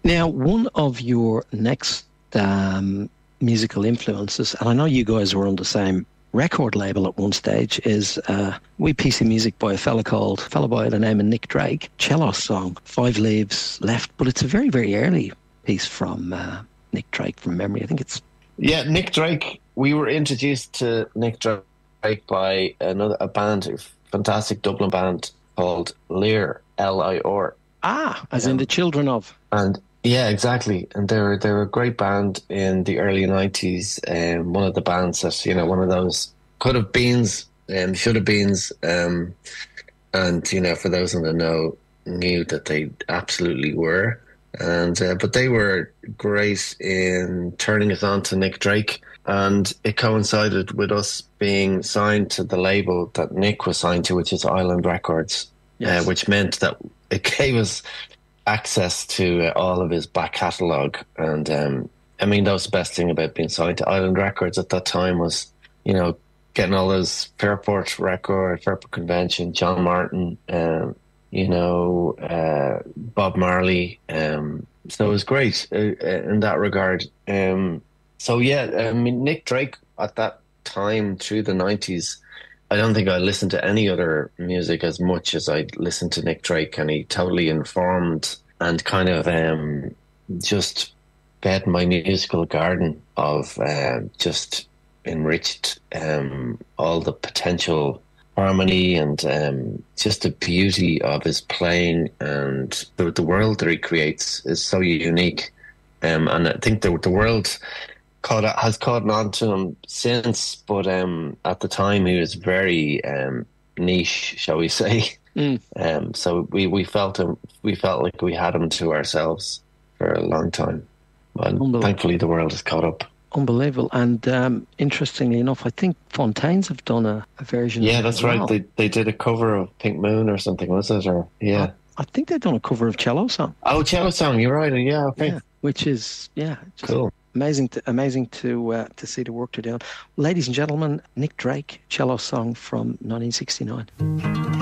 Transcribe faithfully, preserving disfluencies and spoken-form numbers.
Now, one of your next um, musical influences, and I know you guys were on the same record label at one stage, is a wee piece of music by a fella called, a fella by the name of Nick Drake, cello song, Five Leaves Left, but it's a very, very early piece from uh, Nick Drake from memory. I think it's... Yeah, Nick Drake, we were introduced to Nick Drake by another a band, a fantastic Dublin band called Lear, L I R. Ah, as um, in the children of... And yeah, exactly. And they were, they were a great band in the early nineties. Um, one of the bands that, you know, one of those could have beens, um, should have beens. Um, and, you know, for those in the know, knew that they absolutely were. And uh, but they were great in turning us on to Nick Drake. And it coincided with us being signed to the label that Nick was signed to, which is Island Records, Yes. uh, which meant that it gave us access to uh, all of his back catalogue. And um, I mean, that was the best thing about being signed to Island Records at that time was, you know, getting all those Fairport record, Fairport Convention, John Martin, um, you know, uh, Bob Marley. Um, so it was great uh, in that regard. Um, so yeah, I mean, Nick Drake at that time through the nineties, I don't think I listened to any other music as much as I listened to Nick Drake, and he totally informed and kind of um, just fed my musical garden of uh, just enriched um, all the potential harmony and um, just the beauty of his playing, and the, the world that he creates is so unique. Um, and I think the, the world caught has caught on to him since, but um, at the time he was very um, niche, shall we say? Mm. Um, so we, we felt him. We felt like we had him to ourselves for a long time. But thankfully, the world has caught up. Unbelievable. And um, interestingly enough, I think Fontaines have done a, a version. Yeah, of it that's as right. well. They they did a cover of Pink Moon or something, was it? Or yeah. I, I think they've done a cover of Cello Song. Oh, Cello Song. You're right. Yeah. Okay. Yeah, which is yeah, just cool. Amazing, to, amazing to uh, to see the work they're doing. Ladies and gentlemen, Nick Drake, Cello Song from nineteen sixty-nine.